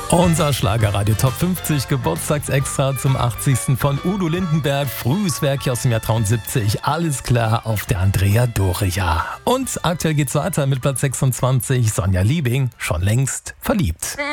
Unser Schlagerradio Top 50 Geburtstagsextra zum 80. von Udo Lindenberg. Frühes Werk hier aus dem Jahr 73. Alles klar auf der Andrea Doria. Und aktuell geht's weiter mit Platz 26. Sonja Liebing, schon längst verliebt.